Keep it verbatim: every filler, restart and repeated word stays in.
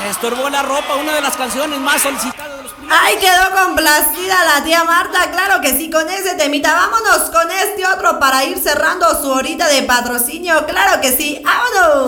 Se estorbó la ropa, una de las canciones más solicitadas de los primeros. Ay, quedó complacida la tía Marta, claro que sí, con ese temita. Vámonos con este otro para ir cerrando su horita de patrocinio, claro que sí, vámonos.